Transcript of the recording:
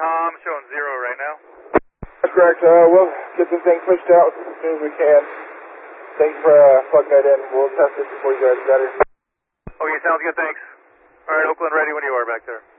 I'm showing 0 right now. That's correct. We'll get this thing pushed out as soon as we can. Thanks for plugging that in. We'll test it before you guys better. Okay, sounds good, thanks. Alright, Oakland ready when you are back there.